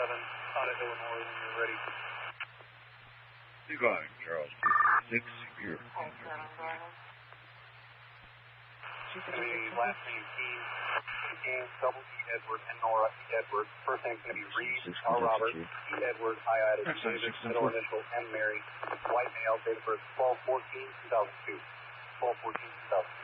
out of Illinois when you're ready. Goodbye, Charles. 6, here. Last name James, double E, Edward, and Nora E. Edward. First name's going to be Reed, R. Robert, E. Edward, I. Ida, David, middle initial, M. Mary, white male, date of birth 12/14/2002. 12/14/2002.